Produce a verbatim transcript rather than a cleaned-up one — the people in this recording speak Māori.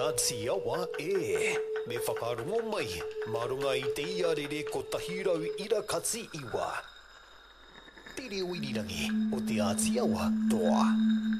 Atiawa e me whakarongo mai marunga I te iarere ko tahirau ira katsi iwa. Te reo irirangi o te Atiawa toa.